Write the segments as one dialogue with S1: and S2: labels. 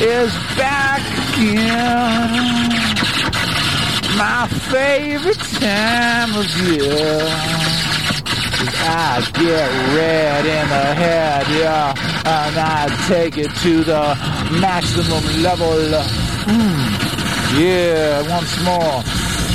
S1: is back again. My favorite time of year. I get red in the head, yeah, and I take it to the maximum level. Yeah, once more.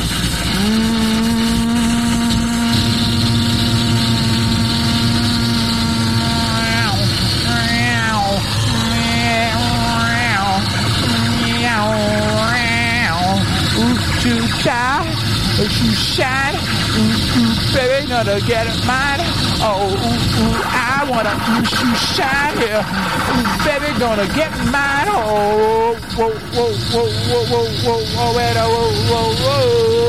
S1: Too tired, too shine, baby, gonna get it mine. Oh, I wanna too shine here, baby, gonna get mine. Oh, whoa, whoa, whoa, whoa, whoa, whoa, whoa, whoa, whoa,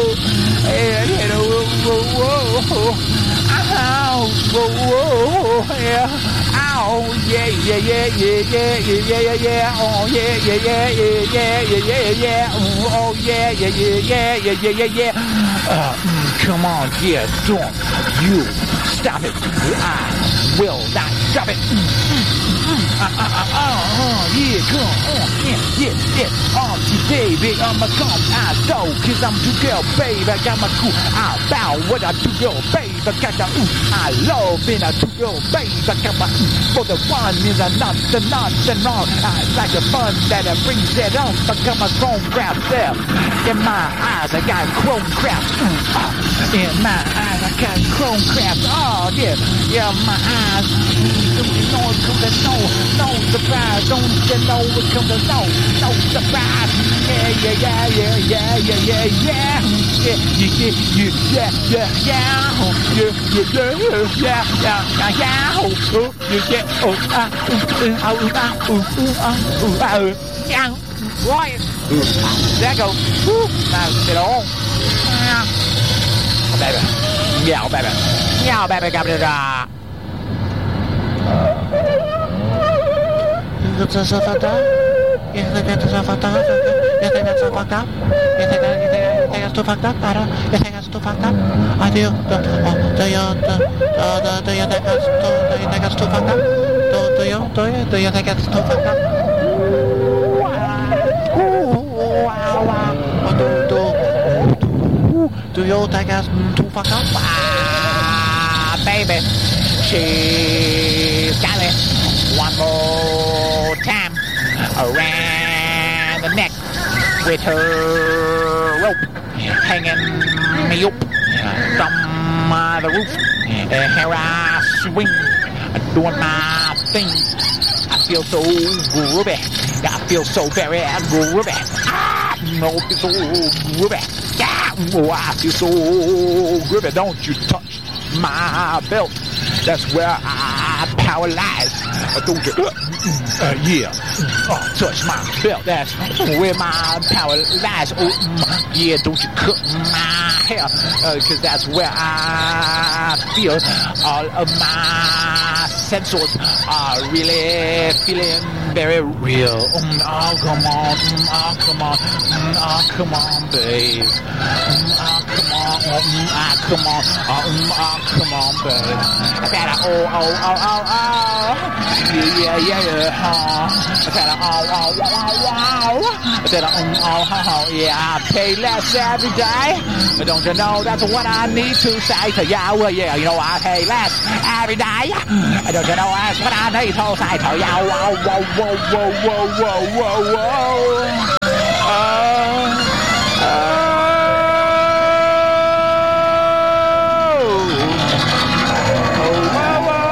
S1: whoa, whoa, whoa, yeah. Oh yeah, yeah, yeah, yeah, yeah, yeah, yeah, yeah. Oh yeah, yeah, yeah, yeah, yeah, yeah, yeah, yeah. Oh yeah, yeah, yeah, yeah, yeah, yeah, yeah, yeah. Come on, yeah, don't you stop it. I will not stop it. Yeah, come on, yeah. Baby, I'ma come out though, cause I'm too girl, baby. I got my cool out bow. What I do, girl, baby. I got the I love being a two girl, baby. I got my for the fun is a nothing wrong. I like the fun that it brings it on. I got my chrome crap there. In my eyes, I got chrome crap. In my eyes, I got chrome crap. Oh, yeah, my eyes. Don't you know it comes to no surprise. Don't you know it comes to no surprise. Right. There go. Now sit on. Baby. Yeah, baby. Yeah, baby. Got it.
S2: That's so fucked up. You think that's so fucked up? You think that's so fucked up? You think that's too fucked up? You think that's too fucked up? I do. Do you think that's too fucked up? Do you think it's too fucked up? Do you think it's too fucked up?
S1: Baby, she's got it one more time around the neck with her rope hanging me up from the roof. Here I swing, doing my thing. I feel so groovy. I feel so very groovy. No, I feel so groovy. Yeah, oh, I feel so groovy. Don't you touch my belt. That's where I power lies. Don't you? Yeah. Touch my belt. That's where my power lies. Oh, yeah. Don't you cut my hair? Cause that's where I feel all of my sensors are really feeling very real. Oh, come on. Oh, come on. Oh, come on, babe. Oh, come on. Come on. Oh, come on, babe. I said, oh. Yeah. I said, I said, yeah, I pay less every day. Don't you know that's what I need to say to you? Well, yeah, you know I pay less every day. Don't you know that's what I need to say to you? Whoa.